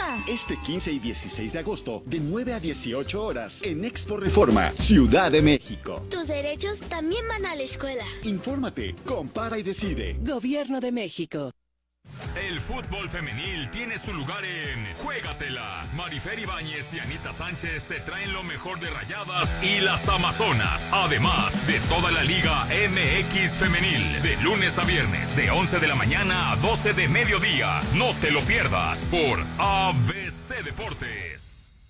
Reforma. Este 15 y 16 de agosto, de 9 a 18 horas, en Expo Reforma, Ciudad de México. Tus derechos también van a la escuela. Infórmate, compara y decide. Gobierno de México. El fútbol femenil tiene su lugar en Juégatela. Marifer Ibáñez y Anita Sánchez te traen lo mejor de Rayadas y las Amazonas. Además de toda la Liga MX femenil. De lunes a viernes, de 11 de la mañana a 12 de mediodía. No te lo pierdas por ABC Deportes.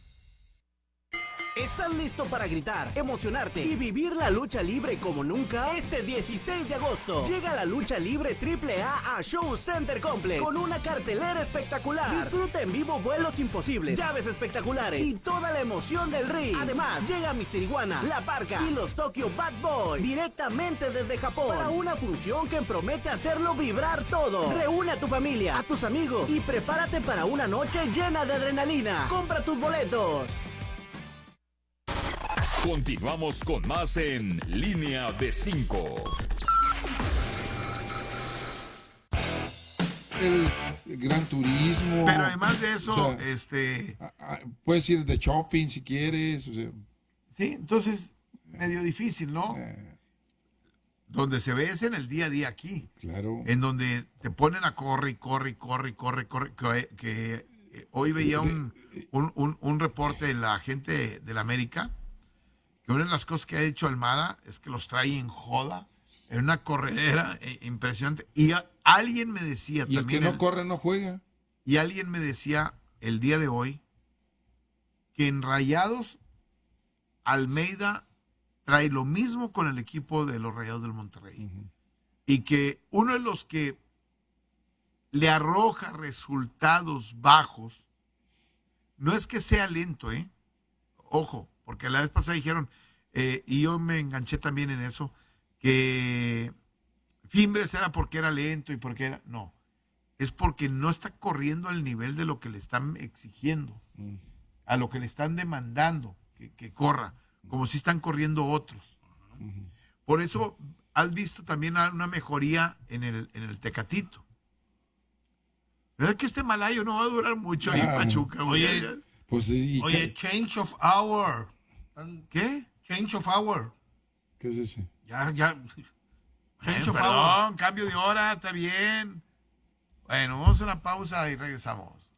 ¿Estás listo para gritar, emocionarte y vivir la lucha libre como nunca? Este 16 de agosto llega la lucha libre AAA a Show Center Complex con una cartelera espectacular. Disfruta en vivo vuelos imposibles, llaves espectaculares y toda la emoción del ring. Además, llega Mister Iguana, La Parca y los Tokyo Bad Boys directamente desde Japón para una función que promete hacerlo vibrar todo. Reúne a tu familia, a tus amigos y prepárate para una noche llena de adrenalina. Compra tus boletos. Continuamos con más en Línea de 5. El Gran Turismo. Pero además de eso, o sea, puedes ir de shopping si quieres. O sea, sí, entonces, medio difícil, ¿no? Donde se ve es en el día a día aquí. Claro. En donde te ponen a corre. Que hoy veía un reporte en la gente de la América. Que una de las cosas que ha hecho Almada es que los trae en joda, en una corredera impresionante. Y alguien me decía y también... el que no corre no juega. Y alguien me decía el día de hoy que en Rayados, Almeida trae lo mismo con el equipo de los Rayados del Monterrey. Uh-huh. Y que uno de los que le arroja resultados bajos, no es que sea lento, ojo, porque la vez pasada dijeron, y yo me enganché también en eso, que Fimbres era porque era lento y porque era... No, es porque no está corriendo al nivel de lo que le están exigiendo, a lo que le están demandando que corra, como si están corriendo otros. Por eso has visto también una mejoría en el Tecatito. ¿Verdad que este malayo no va a durar mucho ahí en Pachuca? Oye, pues, change of hour. ¿Qué? Change of hour. ¿Qué es eso? Ya. Change of perdón, hour. Cambio de hora, está bien. Bueno, vamos a una pausa y regresamos.